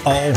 og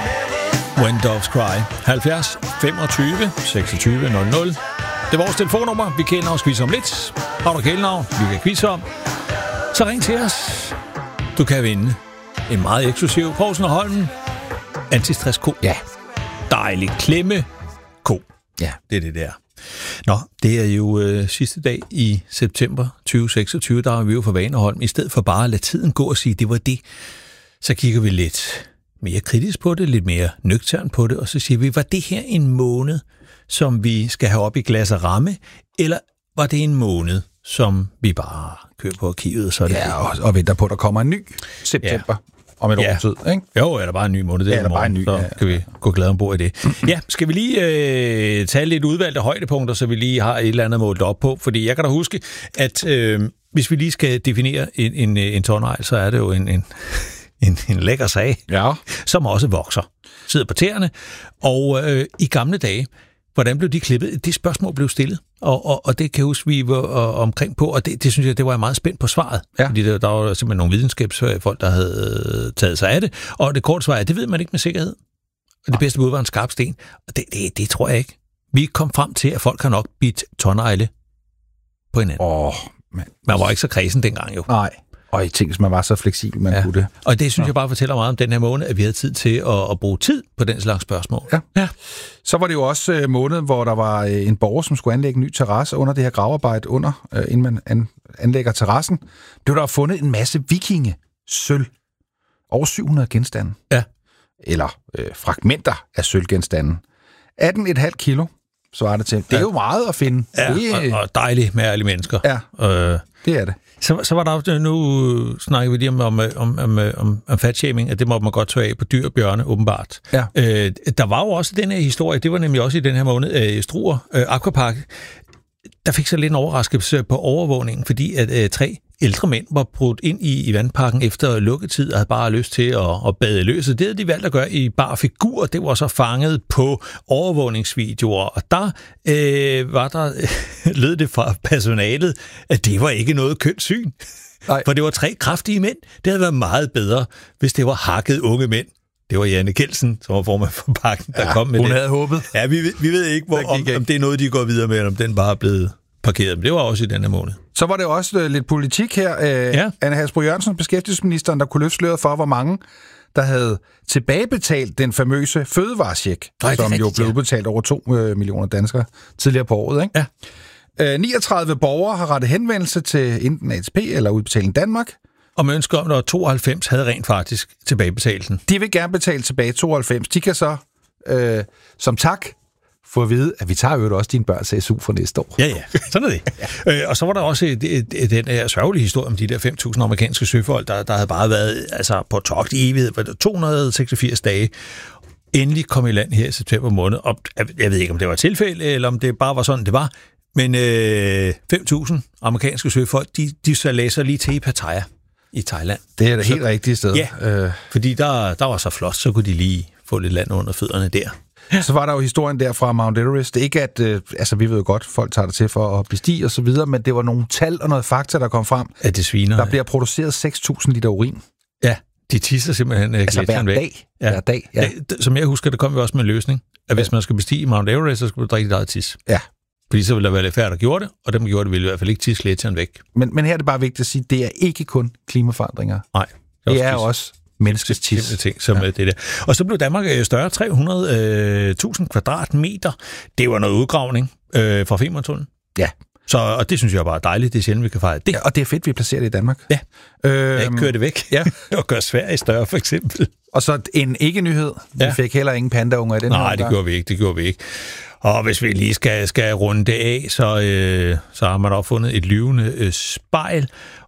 When Doves Cry. 70 25 26 00. Det er vores telefonnummer. Vi kender os quiz om lidt. Har du kælenavn, vi kan quizze om, så ring til os. Du kan vinde en meget eksklusiv Poulsen og Holm antistress-ko. Ja. Dejlig klemme-ko. Ja. Det er det der. Nå, det er jo sidste dag i september 2026, der er vi jo for Vaneholm. I stedet for bare at lade tiden gå og sige, det var det, så kigger vi lidt mere kritisk på det, lidt mere nøgtern på det, og så siger vi, var det her en måned, som vi skal have op i glas og ramme, eller var det en måned, som vi bare kører på arkivet? Så ja, og venter på, at der kommer en ny september om et års tid, ikke? Jo, er der bare en ny måned? Det er der bare en ny, så kan vi gå glad ombord i det. Ja, skal vi lige tage lidt udvalgte højdepunkter, så vi lige har et eller andet målt op på? Fordi jeg kan da huske, at hvis vi lige skal definere en tårnegl, så er det jo en lækker sag, som også vokser. Sidder på tæerne, og i gamle dage, hvordan blev de klippet? Det spørgsmål blev stillet, og det kan jeg huske, vi var omkring på, og det synes jeg, det var jeg meget spændt på svaret. Ja. Fordi der var simpelthen nogle videnskabsfolk, der havde taget sig af det, og det korte svar er, det ved man ikke med sikkerhed. Og det bedste bud var en skarp sten, og det tror jeg ikke. Vi kom frem til, at folk har nok bidt tårnegle på hinanden. Man var ikke så kredsen dengang jo. Nej. Og jeg tænkte, man var så fleksibel, man kunne det. Og det synes jeg bare fortæller meget om den her måned, at vi havde tid til at bruge tid på den slags spørgsmål. Ja. Så var det jo også måneden, hvor der var en borger, som skulle anlægge en ny terrasse under det her gravarbejde inden man anlægger terrassen. Blev der fundet en masse vikingesølv. Over 700 genstande. Ja. Eller fragmenter af sølvgenstanden. 18,5 kilo svarer det til. Det er jo meget at finde. Ja, og dejligt med alle mennesker. Ja, det er det. Så var der nu snakker vi lige om fatshaming, at det må man godt tage af på dyr og bjørne, åbenbart. Ja. Der var jo også den her historie, det var nemlig også i den her måned, Struer Aquapark, der fik så lidt en overraskelse på overvågningen, fordi at 3 ældre mænd var brudt ind i vandparken efter lukketid og havde bare lyst til at bade løs. Det havde de valgt at gøre i bar figur. Det var så fanget på overvågningsvideoer. Og der lød det fra personalet, at det var ikke noget kønt syn. Nej. For det var 3 kraftige mænd. Det havde været meget bedre, hvis det var hakket unge mænd. Det var Janne Kelsen, som var formand for parken, der kom med hun det. Hun havde håbet. Ja, vi ved ikke, om det er noget, de går videre med, eller om den bare er blevet parkeret. Men det var også i denne måned. Så var det også lidt politik her. Anne Halsbro Jørgensen, beskæftigelsesministeren, der kunne løfte sløret for, hvor mange der havde tilbagebetalt den famøse fødevarecheck, som jo blev udbetalt over 2 millioner danskere tidligere på året. Ikke? Ja. 39 borgere har rettet henvendelse til enten ATP eller Udbetaling Danmark. Og man ønsker om, at 92 havde rent faktisk tilbagebetalt den. De vil gerne betale tilbage 92. De kan så som tak få at vide, at vi tager jo også dine børns SU for næste år. Ja, sådan er det. Og så var der også den her sørgelige historie om de der 5.000 amerikanske søfolk, der havde bare været på togt i evighed, 286 dage. Endelig kom i land her i september måned, og jeg ved ikke, om det var et tilfælde, eller om det bare var sådan, det var. Men 5.000 amerikanske søfolk, de så læser lige til i Pattaya i Thailand. Det er det helt rigtige sted. Ja, fordi der var så flot, så kunne de lige få lidt land under fødderne der. Så var der jo historien der fra Mount Everest. Det er ikke, at vi ved jo godt, folk tager det til for at bestige og så videre, men det var nogle tal og noget fakta, der kom frem. At det sviner. Der bliver produceret 6.000 liter urin. Ja, de tisser simpelthen hver dag. Ja. Hver dag, ja. Som jeg husker, der kom vi også med en løsning, at hvis man skal bestige Mount Everest, så skal du drikke dit eget tis. Ja. Fordi så ville der være lidt færre, der gjorde det, og dem, der gjorde det, ville i hvert fald ikke tisse gletsjeren væk. Men her er det bare vigtigt at sige, at det er ikke kun klimaforandringer. Nej. Det er også menneskets tis. Ting, som det der. Og så blev Danmark større, 300.000 kvadratmeter. Det var noget udgravning fra Femerntunnelen. Ja. Og det synes jeg bare er dejligt. Det er sjældent, vi kan fejre det. Ja, og det er fedt, vi placerer det i Danmark. Ja. Jeg ikke kører det væk. Ja. Og gør Sverige større, for eksempel. Og så en ikke-nyhed. Vi fik heller ingen pandaunger i den her. Nej, det gjorde vi ikke. Og hvis vi lige skal runde det af, så har man opfundet et lyvende spejl,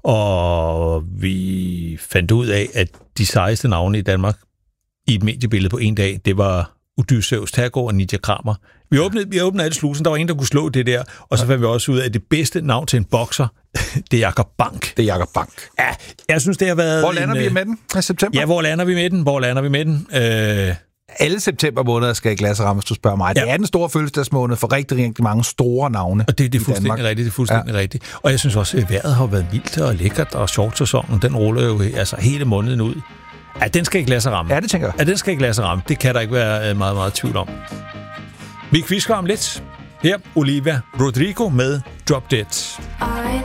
og vi fandt ud af, at de sejeste navne i Danmark i et mediebillede på en dag, det var Odysseus Tergård og Nidia Kramer. Vi åbnede alle slusen, der var ingen, der kunne slå det der, og så fandt vi også ud af, at det bedste navn til en bokser, det er Jakob Bank. Det er Jakob Bank. Ja, jeg synes, det har været... Hvor lander vi med den i september? Ja, hvor lander vi med den? Alle septembermåneder skal i glas og ramme, hvis du spørger mig. Ja. Det er den store fødselsdagsmåned for rigtig, rigtig mange store navne. Og det er fuldstændig rigtigt, det er fuldstændig rigtigt. Og jeg synes også, at vejret har været vildt og lækkert, og shortsæsonen, den ruller jo hele måneden ud. Ja, den skal ikke lade sig ramme. Ja, det tænker jeg. Ja, den skal ikke lade sig ramme. Det kan der ikke være meget, meget tvivl om. Vi quizker om lidt. Her, Olivia Rodrigo med Drop Dead.